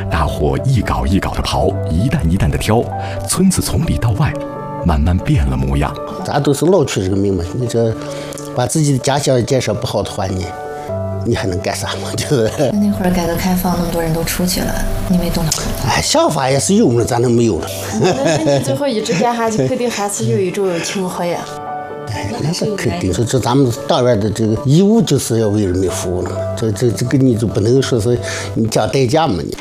大伙一镐一镐的刨，一担一担的挑，村子从里到外慢慢变了模样。 咱都是老出这个命嘛，你这把自己的家乡建设不好的话，你还能干啥嘛？就是。 那会儿改革开放，那么多人都出去了，你没动脑子？ 哎，想法也是有了，咱能没有了？ 那你最后一直干下去，肯定还是有一种情怀呀。 哎，那是肯定是，这咱们党员的这个义务就是要为人民服务了嘛。这个你就不能说是你讲代价嘛你。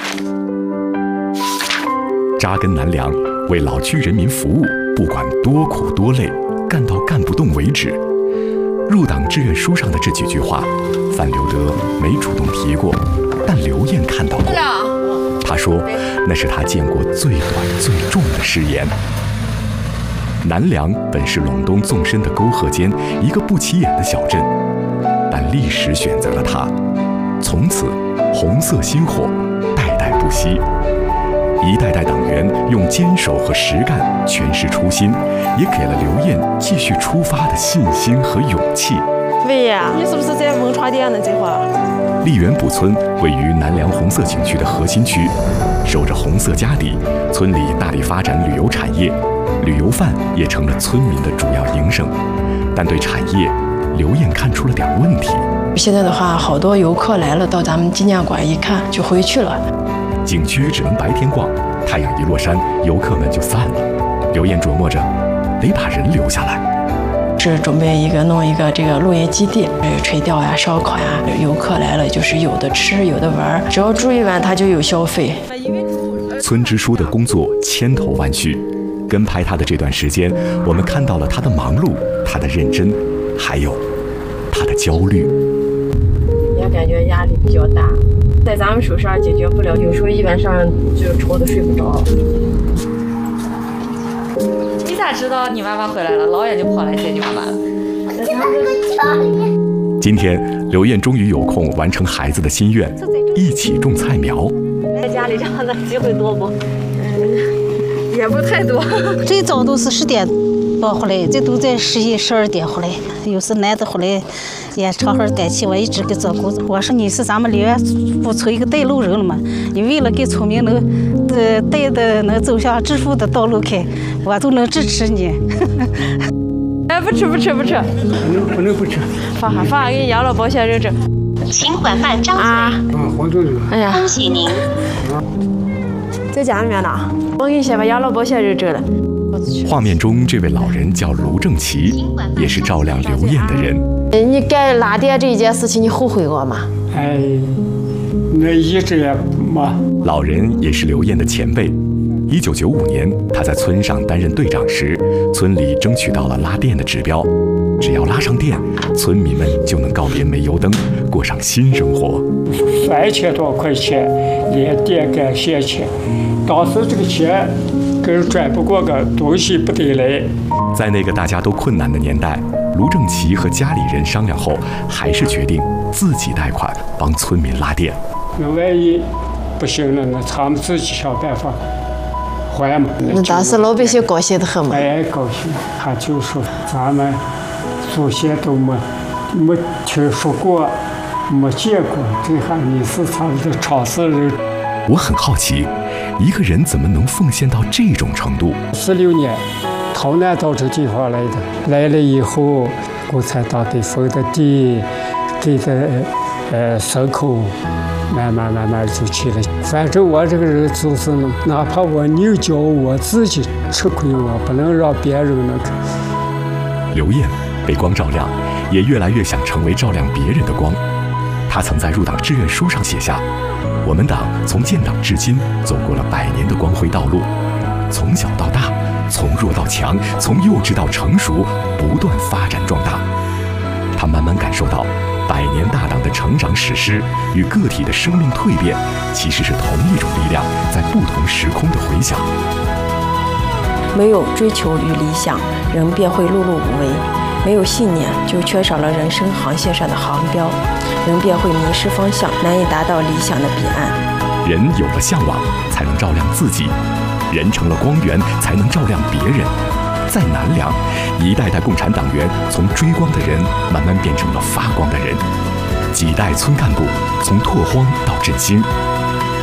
扎根南梁，为老区人民服务，不管多苦多累，干到干不动为止。入党志愿书上的这几句话，范刘德没主动提过，但刘燕看到过。他说，那是他见过最短最重的誓言。南梁本是陇东纵深的沟壑间一个不起眼的小镇，但历史选择了它，从此红色薪火代代不息。一代代党员用坚守和实干诠释初心，也给了刘燕继续出发的信心和勇气。 喂呀，你是不是在汶川店呢？这会儿。 荔园堡村位于南梁红色景区的核心区，守着红色家底，村里大力发展旅游产业，旅游饭也成了村民的主要营生。但对产业，刘燕看出了点问题。 现在的话，好多游客来了，到咱们纪念馆一看就回去了。 景区只能白天逛，太阳一落山，游客们就散了。刘燕琢磨着，得把人留下来。 是准备弄一个这个露营基地，垂钓呀、烧烤呀，游客来了就是有的吃有的玩，只要住一晚他就有消费。 村支书的工作千头万绪，跟拍他的这段时间，我们看到了他的忙碌，他的认真，还有他的焦虑。 也感觉压力比较大，在咱们手上解决不了，有时候一晚上就愁得睡不着。 你咋知道你妈妈回来了？老远就跑来接你妈妈了。 今天刘燕终于有空完成孩子的心愿，一起种菜苗。 在家里这样的机会多不？ 也不太多。 最早都是10点多回来，这都在11、12点回来。有时男的回来也常好带起，我一直给照顾。我说你是咱们荔园堡村一个带路人了嘛，你为了给村民能带的能走向致富的道路开，我都能支持你。 哎，不吃。不能不吃。放，给你养老保险认证。 请管办张嘴。 黄总。 哎呀， 恭喜您。 在家里面呢，我给你先把养老保险认证了。 画面中这位老人叫卢正奇，也是照亮刘燕的人。 你干拉电这一件事情，你后悔过吗？ 哎，那一直也没。 老人也是刘燕的前辈。1995年，他在村上担任队长时，村里争取到了拉电的指标，只要拉上电，村民们就能告别煤油灯，过上新生活。 3000多块钱，连电干线钱，当时这个钱跟转不过个东西不得来。 在那个大家都困难的年代，卢正奇和家里人商量后，还是决定自己贷款帮村民拉电。 那万一不行了，那他们自己想办法还嘛。 那当时老百姓高兴得很嘛。 哎，高兴，他就说咱们祖先都没听说过，没见过，这还你是他们的创始人。 我很好奇，一个人怎么能奉献到这种程度 ？16年，逃难到这地方来的，来了以后，共产党给分的地，给的牲口，慢慢就起来。反正我这个人就是哪怕我牛角我自己吃亏，我不能让别人那个。 刘燕被光照亮，也越来越想成为照亮别人的光。他曾在入党志愿书上写下，我们党从建党至今走过了100年的光辉道路，从小到大，从弱到强，从幼稚到成熟，不断发展壮大。他慢慢感受到100年大党的成长史诗与个体的生命蜕变其实是同一种力量在不同时空的回响。 没有追求与理想，人便会碌碌无为；没有信念，就缺少了人生航线上的航标，人便会迷失方向，难以达到理想的彼岸。 人有了向往，才能照亮自己；人成了光源，才能照亮别人。在南梁，一代代共产党员从追光的人慢慢变成了发光的人，几代村干部从拓荒到振兴，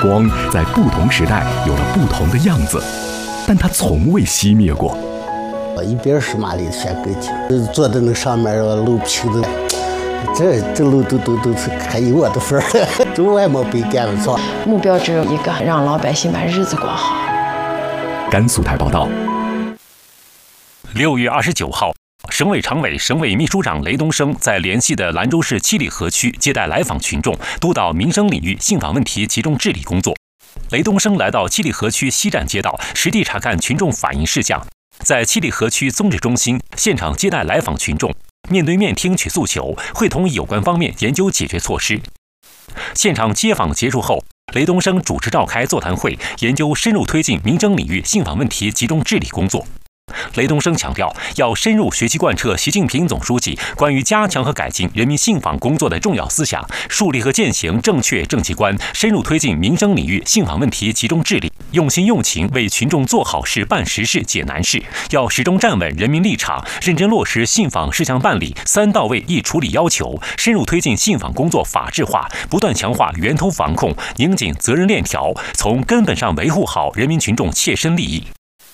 光在不同时代有了不同的样子，但它从未熄灭过。 110马力的旋钩机，坐在那上面漏皮的，这路都是还有我的份儿，这我也没被赶了错。 目标只有一个，让老百姓把日子过好。 甘肃台报道。 6月29号，省委常委、省委秘书长雷东升在联系的兰州市七里河区接待来访群众，督导民生领域信访问题集中治理工作。雷东升来到七里河区西站街道，实地查看群众反映事项，在七里河区综治中心现场接待来访群众，面对面听取诉求，会同有关方面研究解决措施。现场接访结束后，雷东升主持召开座谈会，研究深入推进民生领域信访问题集中治理工作。雷东升强调，要深入学习贯彻习近平总书记关于加强和改进人民信访工作的重要思想，树立和践行正确政绩观，深入推进民生领域信访问题集中治理，用心用情为群众做好事、办实事、解难事。要始终站稳人民立场，认真落实信访事项办理3到位1处理要求，深入推进信访工作法治化，不断强化源头防控，拧紧责任链条，从根本上维护好人民群众切身利益。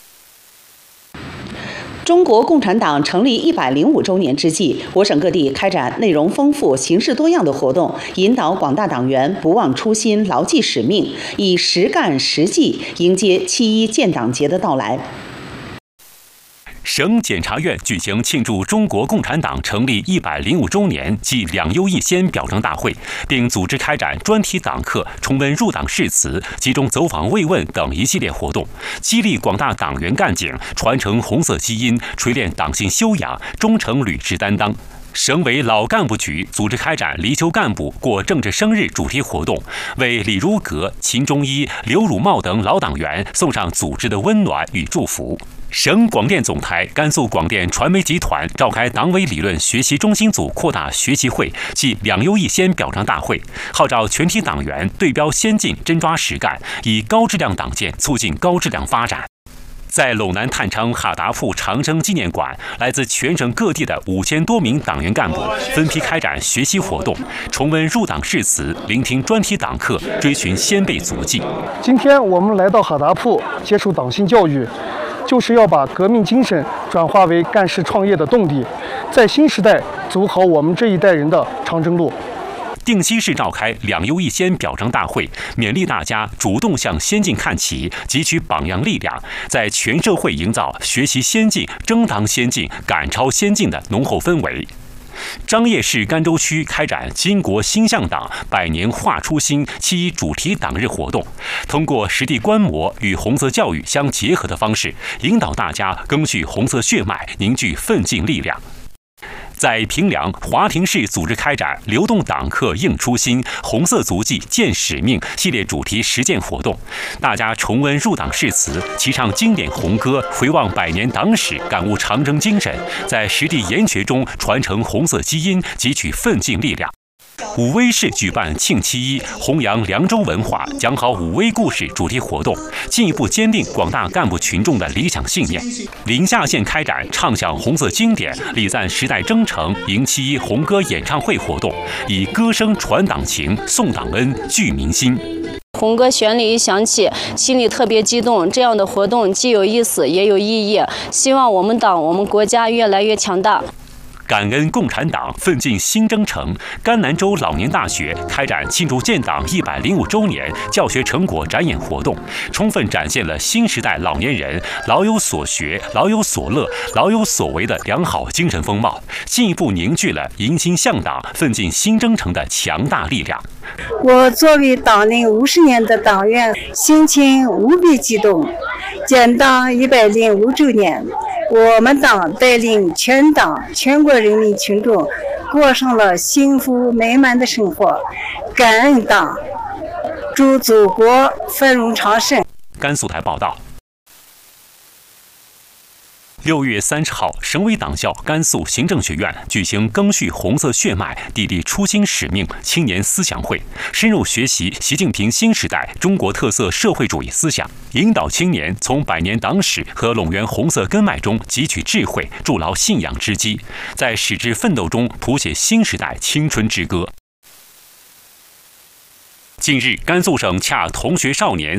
中国共产党成立105周年之际，我省各地开展内容丰富、形式多样的活动，引导广大党员不忘初心、牢记使命，以实干实际迎接7·1建党节的到来。 省检察院举行庆祝中国共产党成立105周年暨2优1先表彰大会，并组织开展专题党课、重温入党誓词、集中走访慰问等一系列活动，激励广大党员干警传承红色基因，锤炼党性修养，忠诚履职担当。省委老干部局组织开展离休干部过政治生日主题活动，为李如阁、秦中一、刘汝茂等老党员送上组织的温暖与祝福。省广电总台、甘肃广电传媒集团召开党委理论学习中心组扩大学习会暨2优1先表彰大会，号召全体党员对标先进，真抓实干，以高质量党建促进高质量发展。在陇南探昌哈达铺长征纪念馆，来自全省各地的5000多名党员干部分批开展学习活动，重温入党誓词，聆听专题党课，追寻先辈足迹。 今天我们来到哈达铺接受党性教育，就是要把革命精神转化为干事创业的动力，在新时代走好我们这一代人的长征路。 定西市召开2优1先表彰大会，勉励大家主动向先进看齐，汲取榜样力量，在全社会营造学习先进、争当先进、赶超先进的浓厚氛围。张掖市甘州区开展巾帼星象党100年画初心7·1主题党日活动，通过实地观摩与红色教育相结合的方式，引导大家赓续红色血脉，凝聚奋进力量。在平凉华亭市组织开展流动党课应初心、红色足迹见使命系列主题实践活动，大家重温入党誓词，齐唱经典红歌，回望100年党史，感悟长征精神，在实地研学中传承红色基因，汲取奋进力量。武威市举办庆7·1弘扬凉州文化、讲好武威故事主题活动，进一步坚定广大干部群众的理想信念。临夏县开展唱响红色经典、礼赞时代征程迎7·1红歌演唱会活动，以歌声传党情、颂党恩、聚民心。 红歌旋律一响起，心里特别激动。这样的活动既有意思也有意义，希望我们党、我们国家越来越强大。 感恩共产党，奋进新征程。甘南州老年大学开展庆祝建党105周年教学成果展演活动，充分展现了新时代老年人老有所学、老有所乐、老有所为的良好精神风貌，进一步凝聚了迎新向党、奋进新征程的强大力量。 我作为党龄50年的党员，心情无比激动。建党105周年，我们党带领全党全国人民群众过上了幸福美满的生活，感恩党，祝祖国繁荣昌盛。 甘肃台报道。6月30号，省委党校甘肃行政学院举行赓续红色血脉、砥砺初心使命青年思想会，深入学习习近平新时代中国特色社会主义思想，引导青年从100年党史和陇源红色根脉中汲取智慧，筑牢信仰之基，在矢志奋斗中谱写新时代青春之歌。 近日，甘肃省洽同学少年